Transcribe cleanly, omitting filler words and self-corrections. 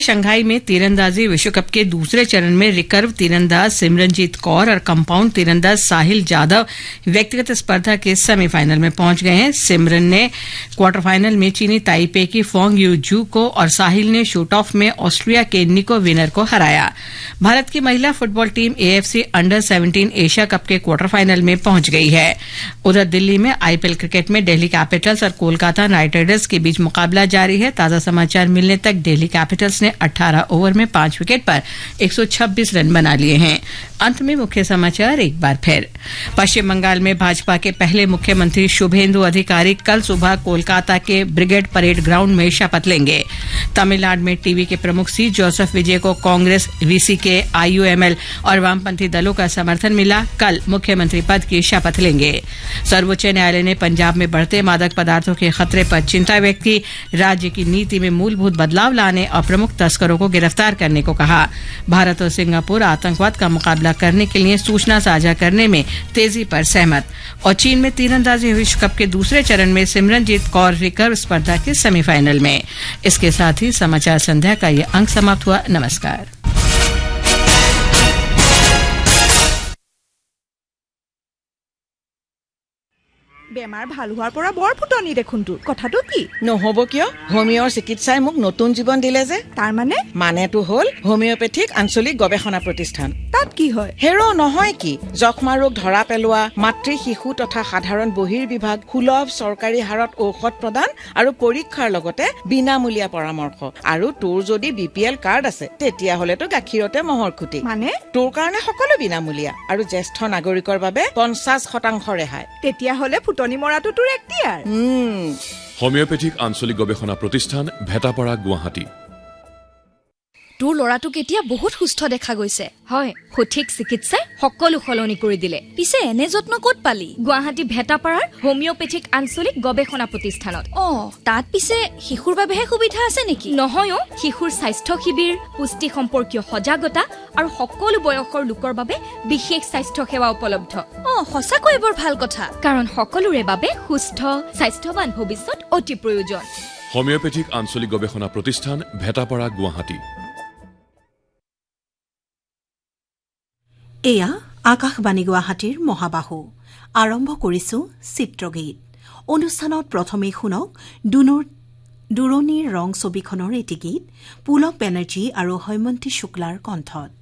Shanghai में तीरंदाजी विश्व कप के दूसरे चरण में रिकर्व तीरंदाज सिमरनजीत कौर और कंपाउंड तीरंदाज साहिल जाधव व्यक्तिगत स्पर्धा के सेमीफाइनल में पहुंच गए हैं। सिमरन ने क्वार्टर फाइनल में चीनी ताइपे की फोंग यू जू को और साहिल ने शूट ऑफ में ऑस्ट्रिया के निको विनर को हराया। भारत की महिला football team AFC under 17 Asia cup के क्वार्टर फाइनल में पहुंच गई है। उधर दिल्ली में आईपीएल क्रिकेट में दिल्ली कैपिटल्स और कोलकाता नाइट राइडर्स के बीच मुकाबला जारी है। ताजा समाचार मिलने तक दिल्ली कैपिटल्स ने 18 ओवर में 5 विकेट पर 126 रन बना लिए हैं। अंत में मुख्य समाचार एक बार फिर। पश्चिम बंगाल में भाजपा के पहले मुख्यमंत्री शुभेंदु अधिकारी कल सुबह कोलकाता के ब्रिगेड परेड ग्राउंड में शपथ लेंगे। तमिलनाडु में टीवी के प्रमुख सी जोसेफ विजय को कांग्रेस, वीसीके, आईयूएमएल और वामपंथी दलों का समर्थन मिला। कल मुख्यमंत्री पद की शपथ लेंगे। सर्वोच्च न्यायालय ने पंजाब में बढ़ते मादक पदार्थों के खतरे पर चिंता व्यक्त की। राज्य की नीति में मूलभूत बदलाव लाने और प्रमुख तस्करों को गिरफ्तार करने को कहा। भारत और सिंगापुर आतंकवाद का मुकाबला करने के लिए सूचना साझा करने में तेजी पर सहमत। और चीन में तीरंदाजी विश्व कप के दूसरे चरण में सिमरनजीत कौर रिकर्व स्पर्धा के सेमीफाइनल में। इसके साथ ही समाचार संध्या का ये अंक समाप्त हुआ। नमस्कार। বেমাৰ ভাল হোৱাৰ পৰা বৰ ফুটনি দেখোন তোৰ কথাটো কি নহব কিয় হোমিওৰ চিকিৎসাই মোক নতুন জীৱন দিলে যে তাৰ মানেটো হল হোমিওপেথিক আঞ্চলিক গৱেষণা প্ৰতিষ্ঠান তাত কি হয় হেৰো নহয় কি যক্ষ্মা ৰোগ ধৰা পেলোৱা মাতৃ শিশু তথা সাধাৰণ বহিৰ বিভাগ সুলভ চৰকাৰী হাৰত ঔষধ প্ৰদান আৰু পৰীক্ষাৰ লগতে বিনামূলীয়া পৰামৰ্শ আৰু তোৰ যদি বিপিএল কাৰ্ড আছে তেতিয়া হলেতো গাখীৰতে মহৰ খুটি মানে তোৰ কাৰণে সকলো বিনামূলীয়া আৰু জ্যেষ্ঠ নাগৰিকৰ বাবে 50% ৰেহাই তেতিয়া হলে ফুটনি মৰাটো তোৰ এক্টিয়াৰ হোমিওপেথিক আঞ্চলিক গৱেষণা প্ৰতিষ্ঠান ভেটাপাৰা গুৱাহাটী তোৰ লৰাটোক এতিয়া বহুত সুস্থ দেখা গৈছে হয় সঠিক চিকিৎসাই সকলো সলনি কৰি দিলে পিছে এনে যত্ন ক'ত পালি গুৱাহাটী ভেটাপাৰাৰ হোমিওপেথিক আঞ্চলিক গৱেষণা প্ৰতিষ্ঠানত তাত পিছে শিশুৰ বাবেহে সুবিধা আছে নেকি নহয় শিশুৰ স্বাস্থ্য শিবিৰ পুষ্টি সম্পৰ্কীয় সজাগতা আৰু সকলো বয়সৰ লোকৰ বাবে বিশেষ স্বাস্থ্য সেৱা উপলব্ধ সঁচাকৈ বৰ ভাল কথা কাৰণ সকলোৰে বাবে সুস্থ স্বাস্থ্যৱান ভৱিষ্যত অতি প্ৰয়োজন হোমিওপেথিক আঞ্চলিক গৱেষণা প্ৰতিষ্ঠান ভেটাপাৰা গুৱাহাটী এয়া আকাশবাণী গুৱাহাটীৰ মহাবাহু আৰম্ভ কৰিছো চিত্ৰগীত অনুষ্ঠানত প্ৰথমেই শুনক দুৰণিৰ ৰং ছবিখনৰ এটি গীত পুলক বেনাৰ্জী আৰু হৈমন্তী শুক্লাৰ কণ্ঠত